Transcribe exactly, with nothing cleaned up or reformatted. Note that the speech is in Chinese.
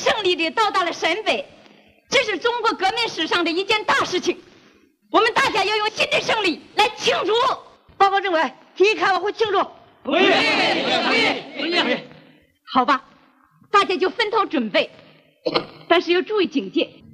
胜利地到达了陕北，这是中国革命史上的一件大事情。我们大家要用新的胜利来庆祝。 报告政委，提议开完会庆祝。 同意，同意，同意。 好吧，大家就分头准备，但是要注意警戒。